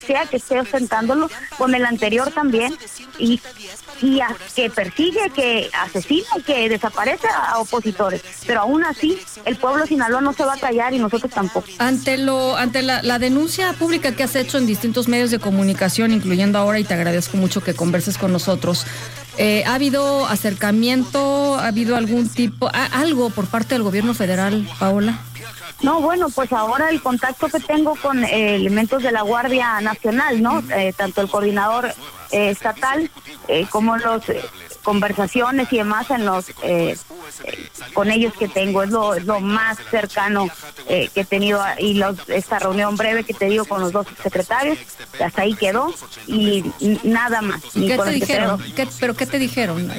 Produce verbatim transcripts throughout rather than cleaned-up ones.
sea que esté ostentándolo, con el anterior también, y, y a, que persigue, que asesina, que desaparece a, a opositores, pero aún así el pueblo de Sinaloa no se va a callar y nosotros tampoco. Ante lo ante la, la denuncia pública que has hecho en distintos medios de comunicación, incluyendo ahora, y te agradezco mucho que converses con nosotros, eh, ¿ha habido acercamiento, ha habido algún tipo, a, algo por parte del gobierno federal, Paola? No, bueno, pues ahora el contacto que tengo con eh, elementos de la Guardia Nacional, ¿no? Eh, tanto el coordinador eh, estatal eh, como los eh, conversaciones y demás en los eh, eh, con ellos que tengo, es lo, es lo más cercano eh, que he tenido, y los, esta reunión breve que te digo con los dos secretarios, hasta ahí quedó, y nada más. ¿Qué te dijeron? ¿Qué, ¿Pero qué te dijeron?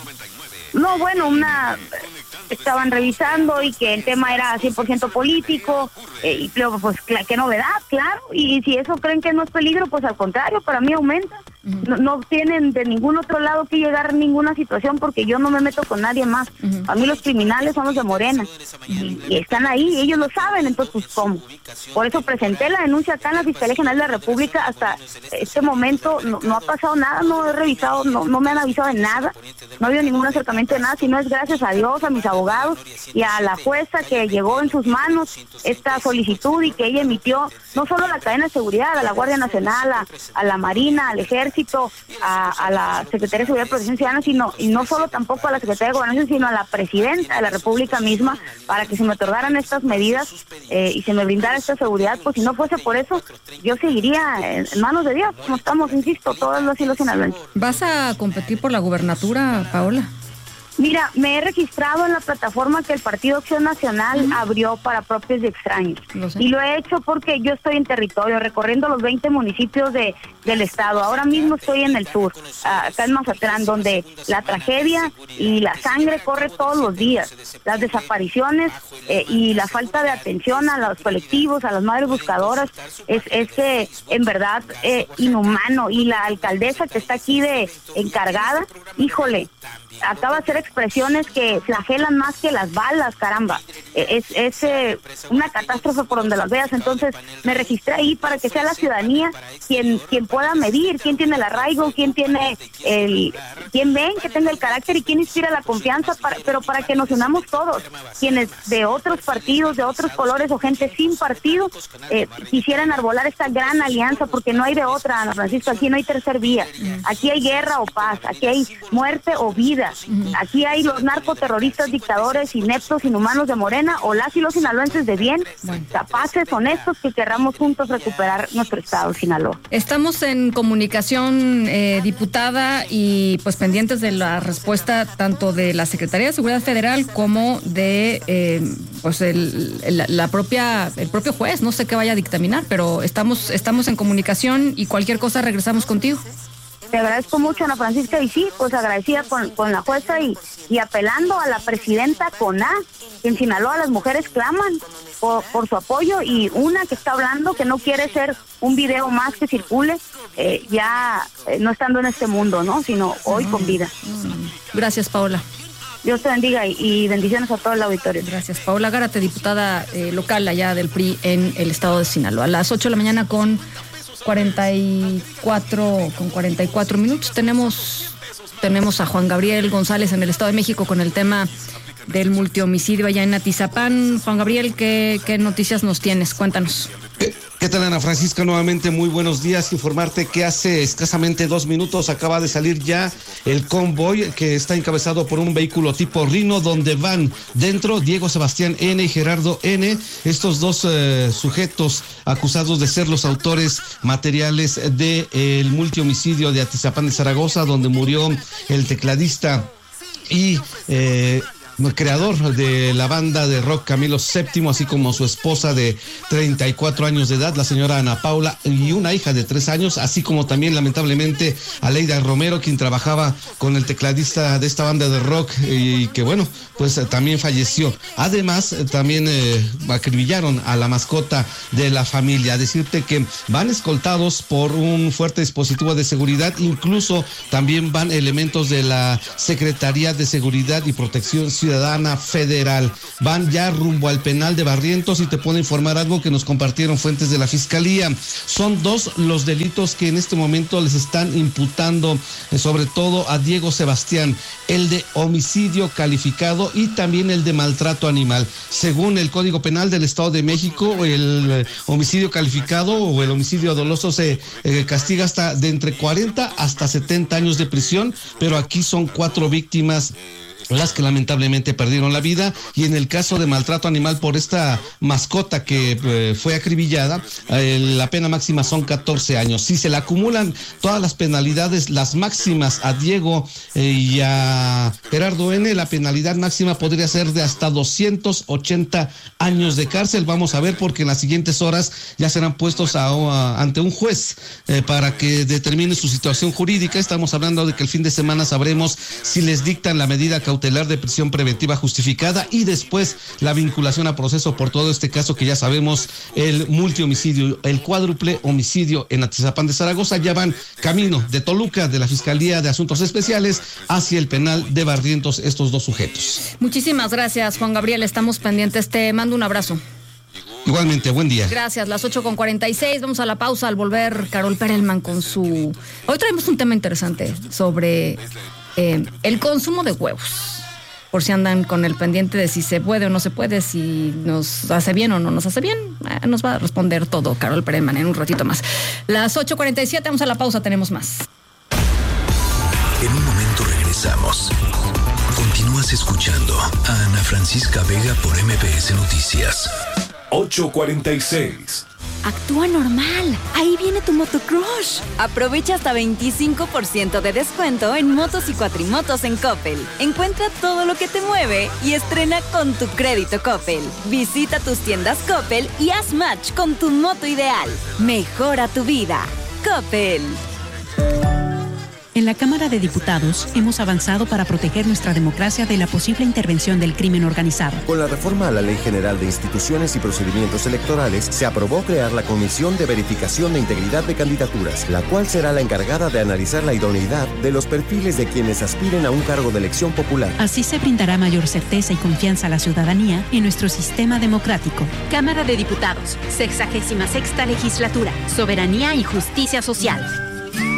No, bueno, una... estaban revisando y que el tema era cien por ciento político, eh, y luego pues qué novedad, claro, y si eso creen que no es peligro, pues al contrario, para mí aumenta. Uh-huh. no, no tienen de ningún otro lado que llegar ninguna situación, porque yo no me meto con nadie más. Uh-huh. A mí los criminales son los de Morena, uh-huh. y, y están ahí, y ellos lo saben, entonces pues ¿cómo? Por eso presenté la denuncia acá en la Fiscalía General de la República. Hasta este momento no, no ha pasado nada, no he revisado, no, no me han avisado de nada, no ha habido ningún acercamiento de nada, sino es gracias a Dios, a mis abogados y a la jueza que llegó en sus manos esta solicitud, y que ella emitió no solo a la cadena de seguridad, a la Guardia Nacional, a, a la Marina, al Ejército, a, a la Secretaría de Seguridad y Protección Ciudadana, sino, y no solo tampoco a la Secretaría de Gobernación, sino a la Presidenta de la República misma, para que se me otorgaran estas medidas eh, y se me brindara esta seguridad. Pues si no fuese por eso, yo seguiría en, en manos de Dios, como estamos, insisto, todos los hilos sinaloenses. ¿Vas a competir por la gubernatura, Paola? Mira, me he registrado en la plataforma que el Partido Acción Nacional uh-huh. abrió para propios y extraños. Lo sé. Y lo he hecho porque yo estoy en territorio, recorriendo los veinte municipios de del estado. Ahora mismo estoy en el sur, acá en Mazatlán, donde la tragedia y la sangre corre todos los días. Las desapariciones eh, y la falta de atención a los colectivos, a las madres buscadoras, es, es eh, en verdad eh, inhumano. Y la alcaldesa que está aquí de encargada, híjole, acaba de hacer expresiones que flagelan más que las balas, caramba. Es, es eh, una catástrofe por donde las veas. Entonces me registré ahí para que sea la ciudadanía quien quien pueda medir quién tiene el arraigo, quién tiene el, quién ven que tenga el carácter y quién inspira la confianza, para, pero para que nos unamos todos, quienes de otros partidos, de otros colores o gente sin partido eh, quisieran arbolar esta gran alianza, porque no hay de otra, Ana Francisco. Aquí no hay tercer vía, aquí hay guerra o paz, aquí hay muerte o vida. Aquí hay los narcoterroristas, dictadores, ineptos, inhumanos de Morena, o las y los sinaloenses de bien, bueno, capaces, honestos, que querramos juntos recuperar nuestro estado, Sinaloa. Estamos en comunicación, eh, diputada, y pues pendientes de la respuesta tanto de la Secretaría de Seguridad Federal como de eh, pues el, el, la propia, el propio juez. No sé qué vaya a dictaminar, pero estamos, estamos en comunicación, y cualquier cosa regresamos contigo. Te agradezco mucho, Ana Francisca, y sí, pues agradecida con, con la jueza y, y apelando a la presidenta CONA, que en Sinaloa las mujeres claman por, por su apoyo, y una que está hablando que no quiere ser un video más que circule, eh, ya eh, no estando en este mundo, ¿no? Sino hoy mm. con vida. Mm. Gracias, Paola. Dios te bendiga y, y bendiciones a todo el auditorio. Gracias, Paola Gárate, diputada eh, local allá del P R I en el estado de Sinaloa. A las ocho de la mañana con cuarenta y cuatro con cuarenta y cuatro minutos. Tenemos tenemos a Juan Gabriel González en el Estado de México con el tema del multihomicidio allá en Atizapán. Juan Gabriel, ¿qué, qué noticias nos tienes? Cuéntanos. ¿Qué, ¿Qué tal, Ana Francisca? Nuevamente muy buenos días. Informarte que hace escasamente dos minutos acaba de salir ya el convoy que está encabezado por un vehículo tipo Rino, donde van dentro Diego Sebastián N. y Gerardo N., estos dos eh, sujetos acusados de ser los autores materiales del de, eh, multihomicidio de Atizapán de Zaragoza, donde murió el tecladista y eh, creador de la banda de rock Camilo séptimo, así como su esposa de treinta y cuatro años de edad, la señora Ana Paula, y una hija de tres años, así como también lamentablemente Aleida Romero, quien trabajaba con el tecladista de esta banda de rock y que bueno, pues también falleció. Además, también eh, acribillaron a la mascota de la familia. Decirte que van escoltados por un fuerte dispositivo de seguridad, incluso también van elementos de la Secretaría de Seguridad y Protección Ciudadana Ciudadana Federal. Van ya rumbo al penal de Barrientos y te puedo informar algo que nos compartieron fuentes de la Fiscalía. Son dos los delitos que en este momento les están imputando, eh, sobre todo a Diego Sebastián, el de homicidio calificado y también el de maltrato animal. Según el Código Penal del Estado de México, el eh, homicidio calificado o el homicidio doloso se eh, castiga hasta de entre cuarenta hasta setenta años de prisión, pero aquí son cuatro víctimas las que lamentablemente perdieron la vida, y en el caso de maltrato animal por esta mascota que eh, fue acribillada, eh, la pena máxima son catorce años. Si se le acumulan todas las penalidades, las máximas a Diego eh, y a Gerardo N., la penalidad máxima podría ser de hasta doscientos ochenta años de cárcel. Vamos a ver, porque en las siguientes horas ya serán puestos a, a, ante un juez eh, para que determine su situación jurídica. Estamos hablando de que el fin de semana sabremos si les dictan la medida cautelar de prisión preventiva justificada y después la vinculación a proceso por todo este caso que ya sabemos, el multihomicidio, el cuádruple homicidio en Atizapán de Zaragoza. Ya van camino de Toluca, de la Fiscalía de Asuntos Especiales, hacia el penal de Barrientos estos dos sujetos. Muchísimas gracias, Juan Gabriel, estamos pendientes, te mando un abrazo. Igualmente, buen día. Gracias, las ocho con cuarenta y seis, vamos a la pausa. Al volver, Carol Perelman con su... Hoy traemos un tema interesante sobre eh, el consumo de huevos, por si andan con el pendiente de si se puede o no se puede, si nos hace bien o no nos hace bien. Eh, nos va a responder todo Carol Perelman en un ratito más. Las ocho cuarenta y siete, vamos a la pausa, tenemos más. En un momento regresamos. Continúas escuchando a Ana Francisca Vega por M B S Noticias. ocho cuarenta y seis. Actúa normal. Ahí viene tu motocrush. Aprovecha hasta veinticinco por ciento de descuento en motos y cuatrimotos en Coppel. Encuentra todo lo que te mueve y estrena con tu crédito Coppel. Visita tus tiendas Coppel y haz match con tu moto ideal. Mejora tu vida. Coppel. En la Cámara de Diputados hemos avanzado para proteger nuestra democracia de la posible intervención del crimen organizado. Con la reforma a la Ley General de Instituciones y Procedimientos Electorales, se aprobó crear la Comisión de Verificación de Integridad de Candidaturas, la cual será la encargada de analizar la idoneidad de los perfiles de quienes aspiren a un cargo de elección popular. Así se brindará mayor certeza y confianza a la ciudadanía en nuestro sistema democrático. Cámara de Diputados, sexagésima sexta legislatura, soberanía y justicia social.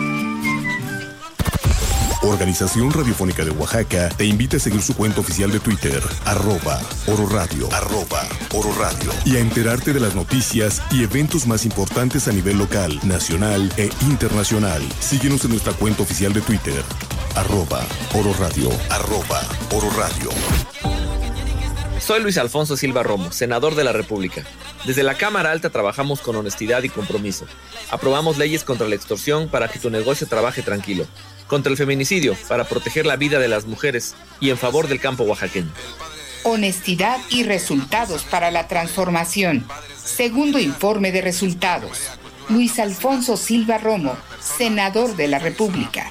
Organización Radiofónica de Oaxaca te invita a seguir su cuenta oficial de Twitter, arroba Oro Radio, arroba Oro Radio, y a enterarte de las noticias y eventos más importantes a nivel local, nacional e internacional. Síguenos en nuestra cuenta oficial de Twitter, arroba Oro Radio, arroba Oro Radio. Soy Luis Alfonso Silva Romo, senador de la República. Desde la Cámara Alta trabajamos con honestidad y compromiso. Aprobamos leyes contra la extorsión para que tu negocio trabaje tranquilo, contra el feminicidio para proteger la vida de las mujeres y en favor del campo oaxaqueño. Honestidad y resultados para la transformación. Segundo informe de resultados. Luis Alfonso Silva Romo, senador de la República.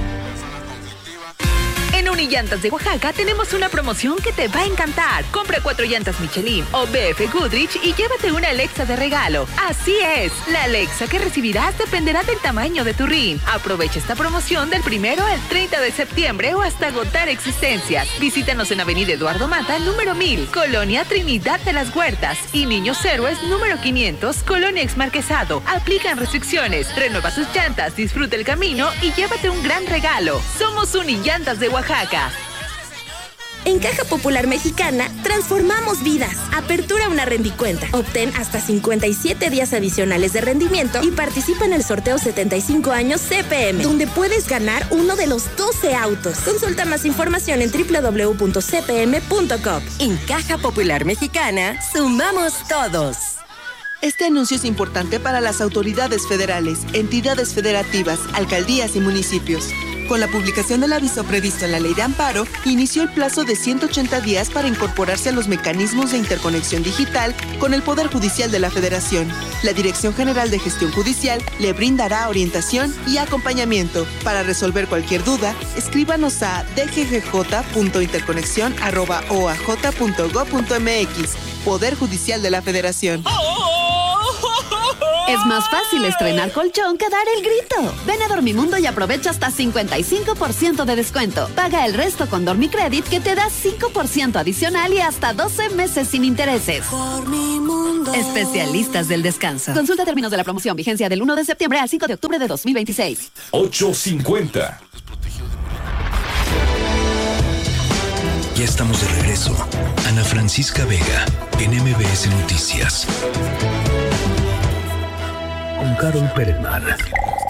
En Unillantas de Oaxaca tenemos una promoción que te va a encantar. Compra cuatro llantas Michelin o B F Goodrich y llévate una Alexa de regalo. Así es, la Alexa que recibirás dependerá del tamaño de tu R I N. Aprovecha esta promoción del primero al treinta de septiembre o hasta agotar existencias. Visítanos en Avenida Eduardo Mata, número mil, Colonia Trinidad de las Huertas, y Niños Héroes, número quinientos, Colonia Exmarquesado. Aplican restricciones. Renueva tus llantas, disfruta el camino y llévate un gran regalo. Somos Unillantas de Oaxaca. En Caja Popular Mexicana, transformamos vidas. Apertura una rendicuenta. Obtén hasta cincuenta y siete días adicionales de rendimiento y participa en el sorteo setenta y cinco años C P M, donde puedes ganar uno de los doce autos. Consulta más información en doble u doble u doble u punto c p m punto com. En Caja Popular Mexicana, sumamos todos. Este anuncio es importante para las autoridades federales, entidades federativas, alcaldías y municipios. Con la publicación del aviso previsto en la Ley de Amparo, inició el plazo de ciento ochenta días para incorporarse a los mecanismos de interconexión digital con el Poder Judicial de la Federación. La Dirección General de Gestión Judicial le brindará orientación y acompañamiento. Para resolver cualquier duda, escríbanos a d g g j punto interconexión arroba o a j punto gob punto m x. Poder Judicial de la Federación. Es más fácil estrenar colchón que dar el grito. Ven a Dormimundo y aprovecha hasta cincuenta y cinco por ciento de descuento. Paga el resto con Dormicredit, que te da cinco por ciento adicional y hasta doce meses sin intereses. Dormimundo. Especialistas del descanso. Consulta términos de la promoción. Vigencia del uno de septiembre al cinco de octubre de dos mil veintiséis. ocho cincuenta. Ya estamos de regreso. Ana Francisca Vega, en M B S Noticias. Con Carol Perelman.